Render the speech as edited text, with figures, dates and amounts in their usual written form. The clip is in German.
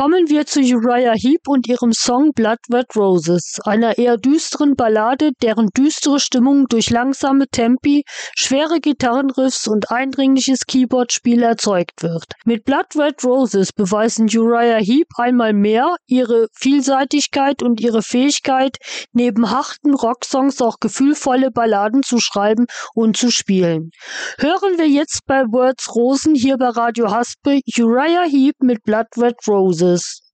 Kommen wir zu Uriah Heep und ihrem Song Blood Red Roses, einer eher düsteren Ballade, deren düstere Stimmung durch langsame Tempi, schwere Gitarrenriffs und eindringliches Keyboardspiel erzeugt wird. Mit Blood Red Roses beweisen Uriah Heep einmal mehr ihre Vielseitigkeit und ihre Fähigkeit, neben harten Rocksongs auch gefühlvolle Balladen zu schreiben und zu spielen. Hören wir jetzt bei Words Rosen hier bei Radio Haspe Uriah Heep mit Blood Red Roses.